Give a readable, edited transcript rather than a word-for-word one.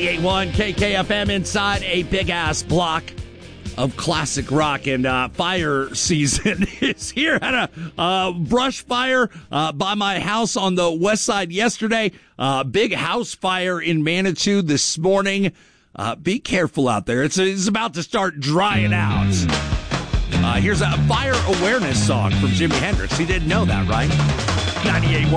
98.1 KKFM inside a big-ass block of classic rock, and fire season is here. Had a brush fire by my house on the west side yesterday. Big house fire in Manitou this morning. Be careful out there. It's about to start drying out. Here's a fire awareness song from Jimi Hendrix. He didn't know that, right? 98.1